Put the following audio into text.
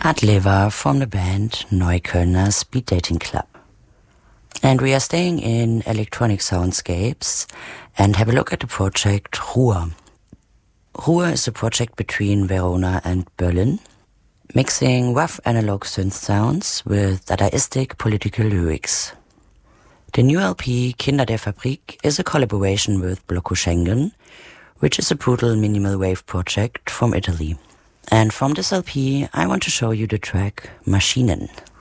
Adleva from the band Neuköllner Speed Dating Club. And we are staying in electronic soundscapes and have a look at the project Ruhr. Ruhr is a project between Verona and Berlin, mixing rough analog synth sounds with dadaistic political lyrics. The new LP Kinder der Fabrik is a collaboration with Blocco Schengen, which is a brutal minimal wave project from Italy. And from this LP, I want to show you the track Maschinen.